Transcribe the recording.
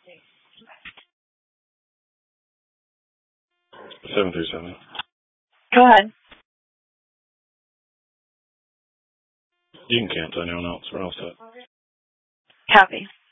737. Go ahead. You can cancel anyone else. We're all set. Copy.